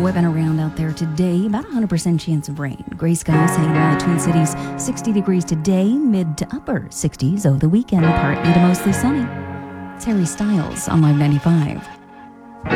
Whipping around out there today, about 100% chance of rain. Gray skies hanging around the Twin Cities, 60 degrees today, mid to upper 60s over the weekend, partly to mostly sunny. It's Harry Styles on Live 95.